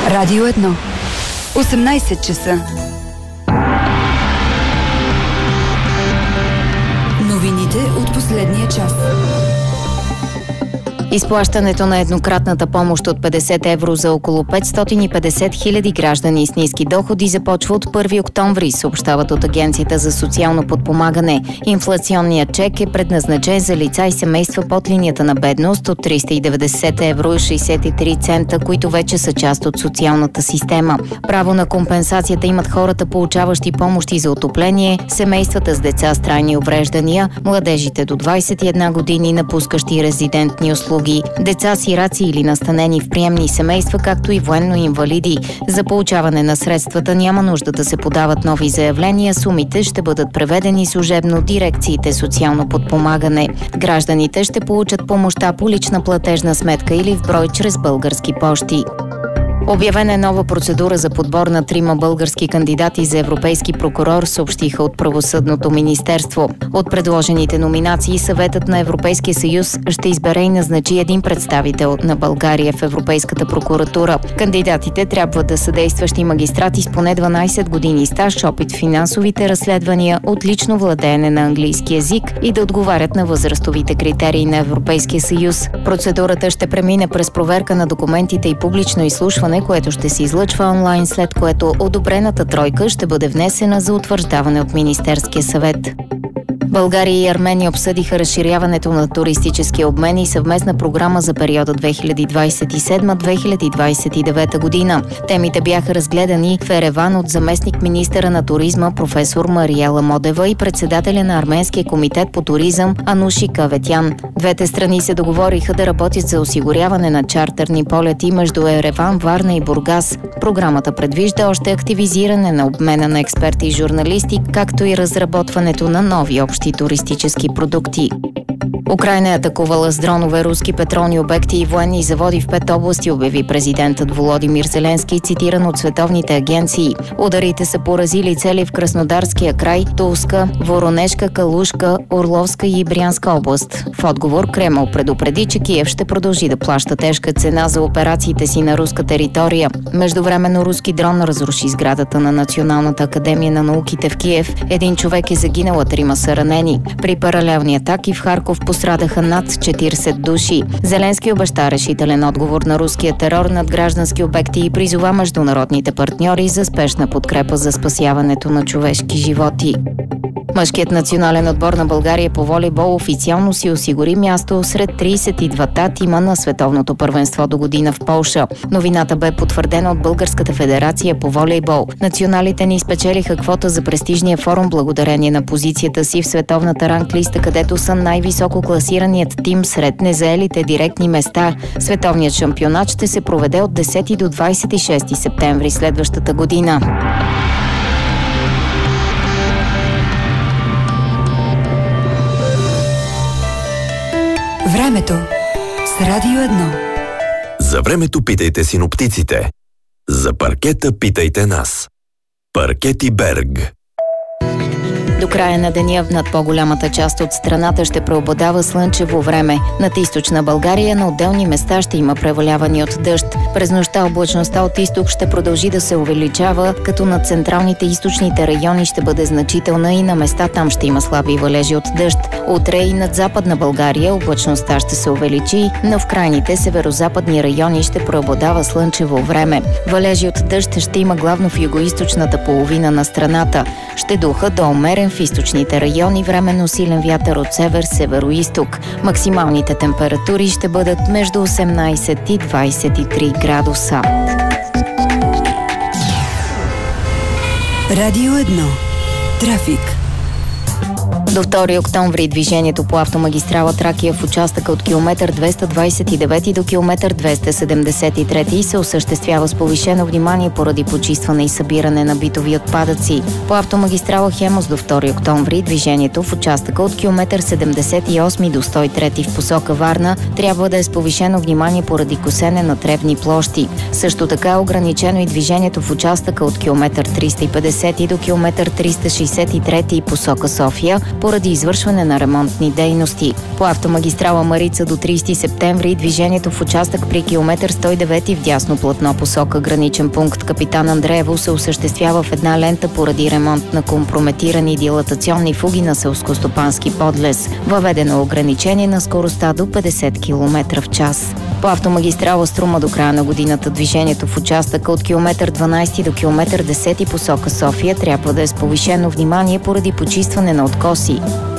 Радио 1. 18 часа. Новините от последния час. Изплащането на еднократната помощ от 50 евро за около 550 хиляди граждани с ниски доходи започва от 1 октомври, съобщават от Агенцията за социално подпомагане. Инфлационният чек е предназначен за лица и семейства под линията на бедност от 390 евро и 63 цента, които вече са част от социалната система. Право на компенсацията имат хората, получаващи помощи за отопление, семействата с деца с трайни увреждания, младежите до 21 години, напускащи резидентни услуги, деца, сираци или настанени в приемни семейства, както и военно-инвалиди. За получаване на средствата няма нужда да се подават нови заявления, сумите ще бъдат преведени служебно от дирекциите социално подпомагане. Гражданите ще получат помощта по лична платежна сметка или в брой чрез български пощи. Обявена е нова процедура за подбор на 3 български кандидати за европейски прокурор, съобщиха от Правосъдното министерство. От предложените номинации Съветът на Европейския съюз ще избере и назначи един представител на България в Европейската прокуратура. Кандидатите трябва да са действащи магистрати с поне 12 години стаж, опит в финансовите разследвания, отлично владеене на английски език и да отговарят на възрастовите критерии на Европейския съюз. Процедурата ще премине през проверка на документите и публично изслушване, което ще се излъчва онлайн, след което одобрената тройка ще бъде внесена за утвърждаване от Министерския съвет. България и Армения обсъдиха разширяването на туристическия обмен и съвместна програма за периода 2027-2029 година. Темите бяха разгледани в Ереван от заместник-министъра на туризма професор Мариела Модева и председателя на Арменския комитет по туризъм Ануши Каветян. Двете страни се договориха да работят за осигуряване на чартерни полети между Ереван, Варна и Бургас. Програмата предвижда още активизиране на обмена на експерти и журналисти, както и разработването на нови общи туристически продукти. Украйна е атакувала с дронове руски петролни обекти и военни заводи в 5 области, обяви президентът Володимир Зеленски, цитиран от световните агенции. Ударите са поразили цели в Краснодарския край, Тулска, Воронежка, Калушка, Орловска и Брянска област. В отговор Кремъл предупреди, че Киев ще продължи да плаща тежка цена за операциите си на руска територия. Междувременно руски дрон разруши сградата на Националната академия на науките в Киев. Един човек е загинал, а 3 са ранени. При паралелни атаки в Харков пострадаха над 40 души. Зеленски обеща решителен отговор на руския терор над граждански обекти и призова международните партньори за спешна подкрепа за спасяването на човешки животи. Мъжкият национален отбор на България по волейбол официално си осигури място сред 32-та тима на световното първенство до година в Полша. Новината бе потвърдена от Българската федерация по волейбол. Националите ни спечелиха квота за престижния форум благодарение на позицията си в световната ранглиста, където са най-високо класираният тим сред незаелите директни места. Световният шампионат ще се проведе от 10 до 26 септември следващата година. Времето с Радио 1. За времето питайте синоптиците. За паркета питайте нас. Паркети Берг. До края на деня над по-голямата част от страната ще преобладава слънчево време. Над източна България на отделни места ще има превалявани от дъжд. През нощта облачността от изток ще продължи да се увеличава, като над централните и източните райони ще бъде значителна и на места там ще има слаби валежи от дъжд. Утре и над западна България облачността ще се увеличи, но в крайните северозападни райони ще преобладава слънчево време. Валежи от дъжд ще има главно в югоизточната половина на страната. Ще духа до умерен в източните райони, временно силен вятър от север-североизток. Максималните температури ще бъдат между 18 и 23 градуса. Радио 1. Трафик. До 2 октомври движението по автомагистрала Тракия в участъка от километър 229 до километър 273 се осъществява с повишено внимание поради почистване и събиране на битови отпадъци. По автомагистрала Хемус до 2 октомври движението в участъка от километър 78 до 103 в посока Варна трябва да е с повишено внимание поради косене на тревни площи. Също така е ограничено и движението в участъка от километър 350 до километър 363 посока София поради извършване на ремонтни дейности. По автомагистрала Марица до 30 септември движението в участък при километър 109 в дясно платно посока граничен пункт Капитан Андреево се осъществява в една лента поради ремонт на компрометирани дилатационни фуги на селскостопански подлез. Въведено ограничение на скоростта до 50 км в час. По автомагистрала Струма до края на годината движението в участъка от километър 12 до километър 10 посока София трябва да е с повишено внимание поради почистване на откоси.